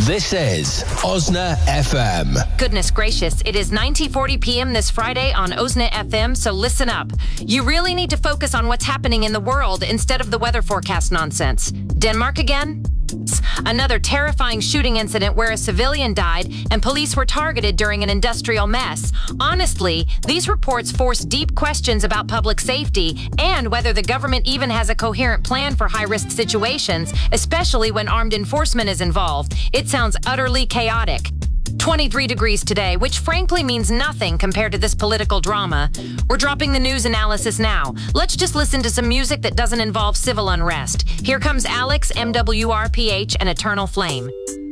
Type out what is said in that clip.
This is Osna FM. Goodness gracious, it is 9:40 p.m. this Friday on Osna FM, so listen up. You really need to focus on what's happening in the world instead of the weather forecast nonsense. Denmark again? Another terrifying shooting incident where a civilian died and police were targeted during an industrial mess. Honestly, these reports force deep questions about public safety and whether the government even has a coherent plan for high-risk situations, especially when armed enforcement is involved. It sounds utterly chaotic. 23 degrees today, which frankly means nothing compared to this political drama. We're dropping the news analysis now. Let's just listen to some music that doesn't involve civil unrest. Here comes Alex, MWRPH, and Eternal Flame.